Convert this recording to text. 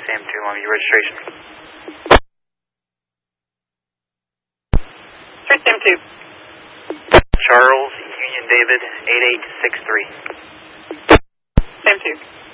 Sam 2 on your registration. Sir, Sam 2. Charles Union David 8863. Sam 2.